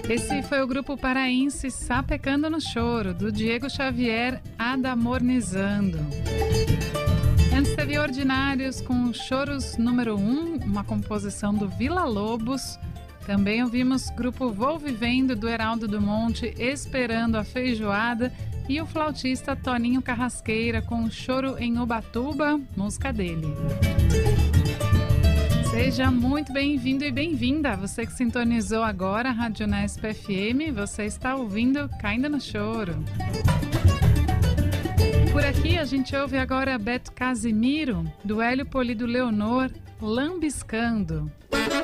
Esse foi o grupo paraense Sapecando no Choro, do Diego Xavier, Adamornizando. Antes teve Ordinários com Choros número 1, uma composição do Vila Lobos. Também ouvimos grupo Vou Vivendo, do Heraldo do Monte, Esperando a Feijoada, e o flautista Toninho Carrasqueira com Choro em Ubatuba, música dele. Seja muito bem-vindo e bem-vinda. Você que sintonizou agora a Rádio Unesp FM, você está ouvindo Caindo no Choro. Por aqui a gente ouve agora Beto Casimiro, do Hélio Polido Leonor, Lambiscando.